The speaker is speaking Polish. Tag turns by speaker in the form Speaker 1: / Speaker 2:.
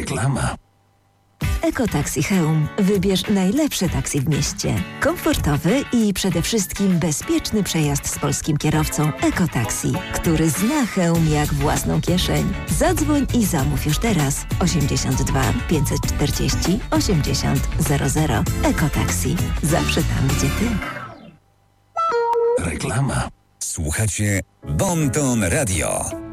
Speaker 1: Reklama.
Speaker 2: Ekotaxi Chełm. Wybierz najlepsze taksi w mieście. Komfortowy i przede wszystkim bezpieczny przejazd z polskim kierowcą Ekotaxi, który zna Chełm jak własną kieszeń. Zadzwoń i zamów już teraz. 82 540 80 00. Ekotaxi. Zawsze tam, gdzie ty.
Speaker 1: Reklama.
Speaker 3: Słuchacie Bon Ton Radio.